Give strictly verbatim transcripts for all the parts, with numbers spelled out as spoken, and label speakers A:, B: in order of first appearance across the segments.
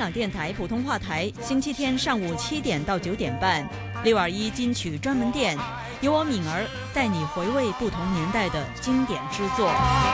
A: 港电台普通话台，星期天上午七点到九点半，六二一金曲专门店，由我敏儿带你回味不同年代的经典之作。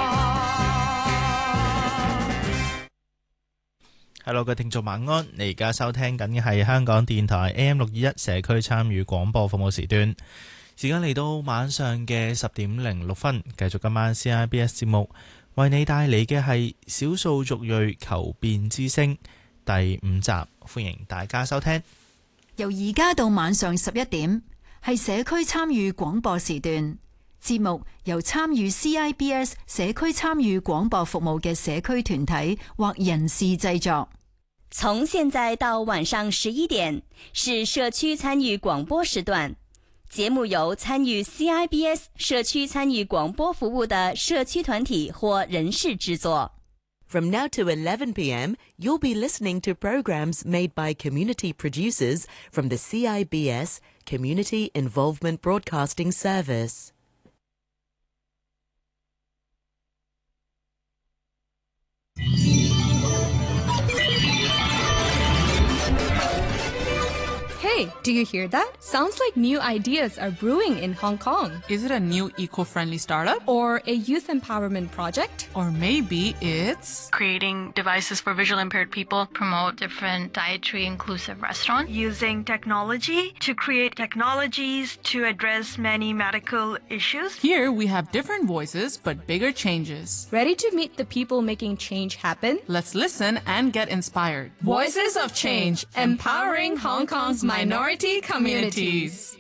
B: Hello， 各位聽眾晚安，你而家收聽緊嘅係香港電台 A M 六二一社區參與廣播服務時段，時間嚟到晚上嘅十點零六分，繼續今晚 C I B S 節目，為你帶嚟嘅係少數族裔求變之聲第五集，歡迎大家收聽。
C: 由而家到晚上十一點，係社區參與廣播時段。節目由參與 C I B S 社區參與廣播服務嘅社區團體或人士製作。
D: 從現在到晚上十一點，是社區參與廣播時段。節目由參與 C I B S 社區參與廣播服務的社區團體或人士製作。
E: From now to eleven p m, you'll be listening to programs made by community producers from the C I B S Community Involvement Broadcasting Service.
F: Hey, do you hear that? Sounds like new ideas are brewing in Hong Kong.
G: Is it a new eco-friendly startup?
F: Or a youth empowerment project?
G: Or maybe it's
H: creating devices for visually impaired people, promote different dietary inclusive restaurants,
I: using technology to create technologies to address many medical issues.
G: Here we have different voices but bigger changes.
F: Ready to meet the people making change happen?
G: Let's listen and get inspired.
F: Voices of Change, empowering Hong Kong's minority communities.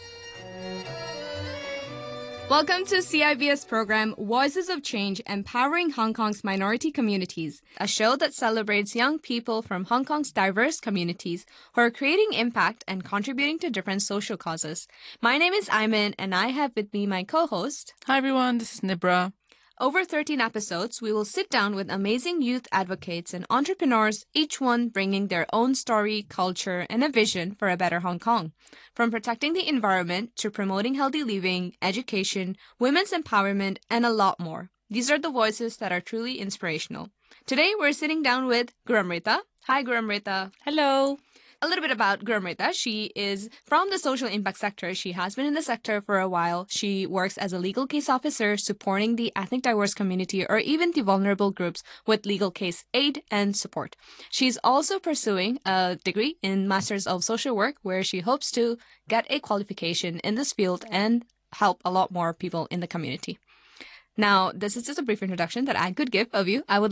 F: Welcome to C I B S program Voices of Change, Empowering Hong Kong's Minority Communities, a show that celebrates young people from Hong Kong's diverse communities who are creating impact and contributing to different social causes. My name is Ayman, and I have with me my co-host.
G: Hi everyone, this is Nibra.
F: Over thirteen episodes, we will sit down with amazing youth advocates and entrepreneurs, each one bringing their own story, culture, and a vision for a better Hong Kong. From protecting the environment to promoting healthy living, education, women's empowerment, and a lot more. These are the voices that are truly inspirational. Today, we're sitting down with Guramrita. Hi, Guramrita.
J: Hello.
F: A little bit about Guramrita. She is from the social impact sector. She has been in the sector for a while. She works as a legal case officer supporting the ethnic diverse community or even the vulnerable groups with legal case aid and support. She's also pursuing a degree in Masters of Social Work where she hopes to get a qualification in this field and help a lot more people in the community. Now, this is just a brief introduction that I could give of you. I would